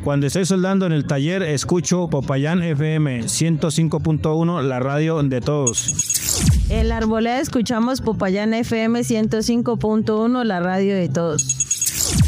Cuando estoy soldando en el taller, escucho Popayán FM 105.1, la radio de todos. En la Arboleda escuchamos Popayán FM 105.1, la radio de todos.